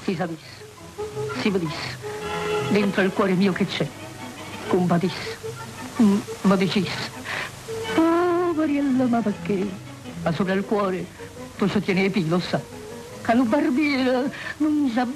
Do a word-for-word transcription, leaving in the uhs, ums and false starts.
Si sapesse, si vedesse, dentro il cuore mio che c'è, compatisse, mm, ma dicesse, poveriello, ma perché? Ma sopra il cuore tu ci tieni i pili, lo sa, che lo barbiere non sa